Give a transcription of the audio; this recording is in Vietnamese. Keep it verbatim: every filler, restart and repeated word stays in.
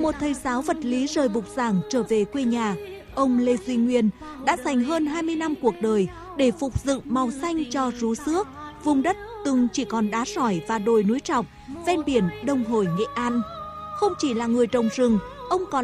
một thầy giáo vật lý rời bục giảng trở về quê nhà, ông Lê Duy Nguyên đã dành hơn hai mươi năm cuộc đời để phục dựng màu xanh cho Rú Xước, vùng đất từng chỉ còn đá sỏi và đồi núi trọc ven biển Đông Hồi, Nghệ An. Không chỉ là người trồng rừng, ông còn